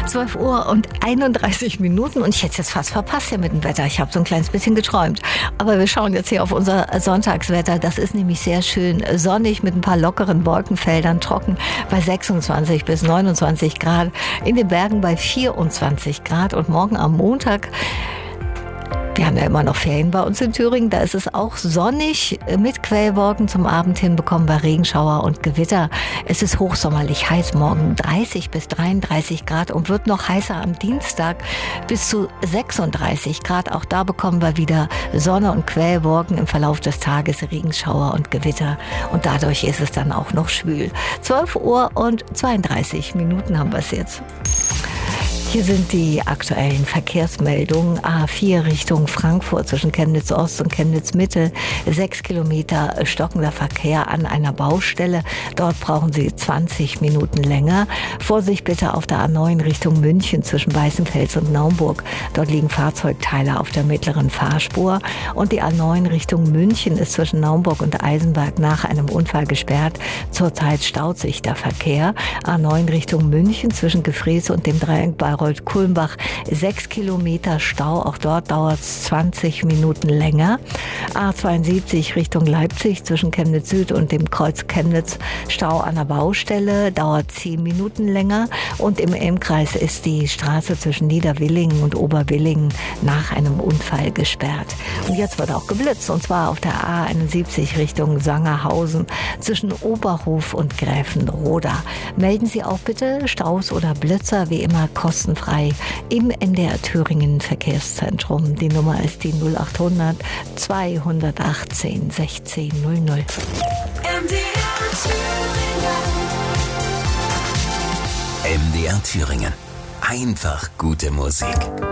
12:31 und ich hätte es jetzt fast verpasst hier mit dem Wetter. Ich habe so ein kleines bisschen geträumt. Aber wir schauen jetzt hier auf unser Sonntagswetter. Das ist nämlich sehr schön sonnig mit ein paar lockeren Wolkenfeldern, trocken bei 26 bis 29 Grad. In den Bergen bei 24 Grad und morgen am Montag, wir haben ja immer noch Ferien bei uns in Thüringen, da ist es auch sonnig mit Quellwolken. Zum Abend hin bekommen wir Regenschauer und Gewitter. Es ist hochsommerlich heiß morgen, 30 bis 33 Grad und wird noch heißer am Dienstag bis zu 36 Grad. Auch da bekommen wir wieder Sonne und Quellwolken im Verlauf des Tages, Regenschauer und Gewitter. Und dadurch ist es dann auch noch schwül. 12:32 haben wir es jetzt. Hier sind die aktuellen Verkehrsmeldungen. A4 Richtung Frankfurt zwischen Chemnitz Ost und Chemnitz Mitte. 6 Kilometer stockender Verkehr an einer Baustelle. Dort brauchen Sie 20 Minuten länger. Vorsicht bitte auf der A9 Richtung München zwischen Weißenfels und Naumburg. Dort liegen Fahrzeugteile auf der mittleren Fahrspur. Und die A9 Richtung München ist zwischen Naumburg und Eisenberg nach einem Unfall gesperrt. Zurzeit staut sich der Verkehr. A9 Richtung München zwischen Gefrees und dem Dreieck Bayreuth-Kulmbach 6 Kilometer Stau. Auch dort dauert es 20 Minuten länger. A72 Richtung Leipzig zwischen Chemnitz Süd und dem Kreuz Chemnitz Stau an der Baustelle. Dauert 10 Minuten länger. Und im Ilmkreis ist die Straße zwischen Niederwillingen und Oberwillingen nach einem Unfall gesperrt. Und jetzt wird auch geblitzt. Und zwar auf der A71 Richtung Sangerhausen zwischen Oberhof und Gräfenroda. Melden Sie auch bitte Staus oder Blitzer wie immer kostenfrei im NDR Thüringen Verkehrszentrum. Die Nummer ist die 0800 218 1600. MDR Thüringen. Einfach gute Musik.